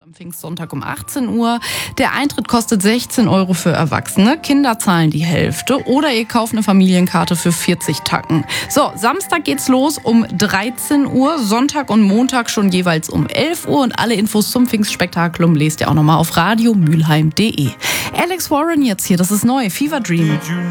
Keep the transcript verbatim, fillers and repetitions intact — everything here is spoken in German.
Am Pfingstsonntag um achtzehn Uhr. Der Eintritt kostet sechzehn Euro für Erwachsene. Kinder zahlen die Hälfte oder ihr kauft eine Familienkarte für vierzig Tacken. So, Samstag geht's los um dreizehn Uhr, Sonntag und Montag schon jeweils um elf Uhr. Und alle Infos zum Pfingstspektakulum lest ihr auch nochmal auf radiomülheim punkt de. Alex Warren jetzt hier, das ist neu, Fever Dream.